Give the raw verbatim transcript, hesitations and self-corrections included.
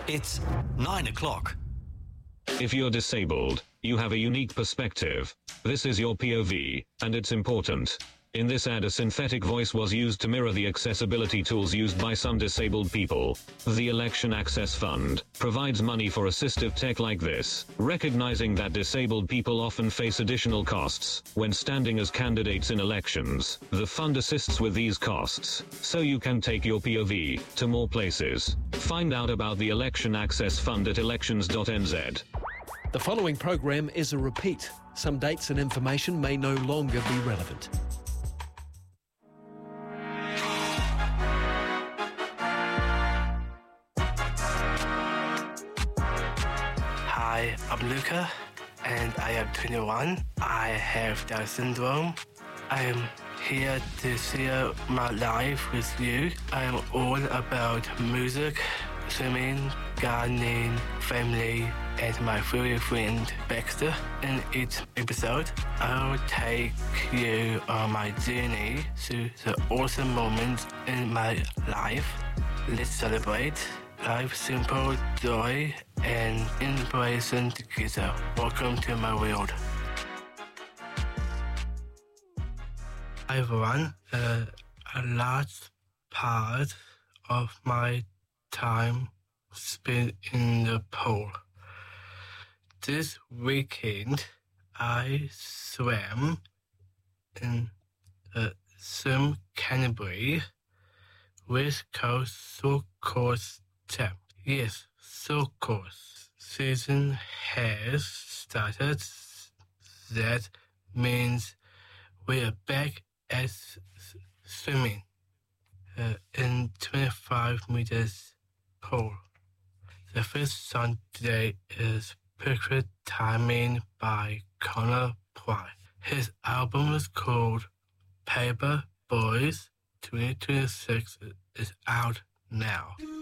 It's nine o'clock. If you're disabled, you have a unique perspective. This is your P O V, and it's important. In this ad, a synthetic voice was used to mirror the accessibility tools used by some disabled people. The Election Access Fund provides money for assistive tech like this, recognizing that disabled people often face additional costs when standing as candidates in elections. The fund assists with these costs, so you can take your P O V to more places. Find out about the Election Access Fund at elections dot n z. The following program is a repeat. Some dates and information may no longer be relevant. Hi, I'm Luca, and I am twenty-one. I have Down syndrome. I am here to share my life with you. I am all about music, swimming, gardening, family, and my furry friend Baxter. In each episode, I will take you on my journey through the awesome moments in my life. Let's celebrate life, simple joy, and inspiration together. Welcome to my world. I've run a, a large part of my time spent in the pool. This weekend, I swam in the swim Canterbury West Coast Soul Course Champ. Yes, Soul Course season has started. That means we are back at swimming uh, in twenty-five meters pool. The first song today is Perfect Timing by Connor Pry. His album is called Paper Boys twenty twenty-six. Is out now.